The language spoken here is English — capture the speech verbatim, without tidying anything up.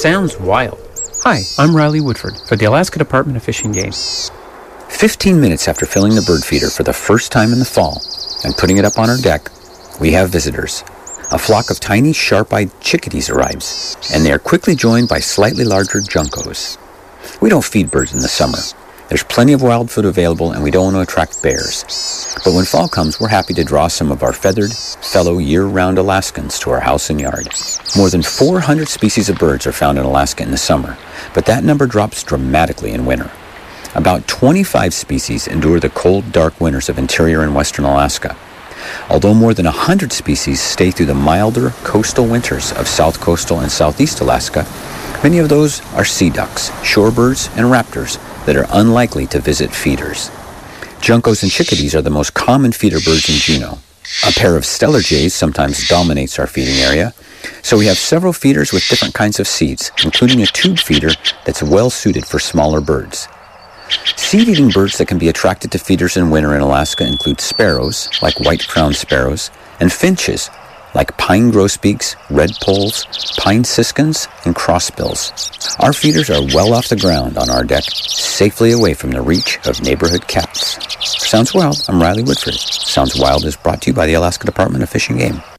Sounds wild. Hi, I'm Riley Woodford for the Alaska Department of Fish and Game. Fifteen minutes after filling the bird feeder for the first time in the fall and putting it up on our deck, we have visitors. A flock of tiny, sharp-eyed chickadees arrives, and they are quickly joined by slightly larger juncos. We don't feed birds in the summer. There's plenty of wild food available, and we don't want to attract bears. But when fall comes, we're happy to draw some of our feathered, fellow year-round Alaskans to our house and yard. More than four hundred species of birds are found in Alaska in the summer, but that number drops dramatically in winter. About twenty-five species endure the cold, dark winters of interior and western Alaska. Although more than one hundred species stay through the milder coastal winters of south coastal and southeast Alaska, many of those are sea ducks, shorebirds, and raptors that are unlikely to visit feeders. Juncos and chickadees are the most common feeder birds in Juneau. A pair of stellar jays sometimes dominates our feeding area, so we have several feeders with different kinds of seeds, including a tube feeder that's well suited for smaller birds. Seed-eating birds that can be attracted to feeders in winter in Alaska include sparrows, like white-crowned sparrows, and finches, like pine grosbeaks, red poles, pine siskins, and crossbills. Our feeders are well off the ground on our deck, safely away from the reach of neighborhood cats. Sounds Wild, I'm Riley Woodford. Sounds Wild is brought to you by the Alaska Department of Fish and Game.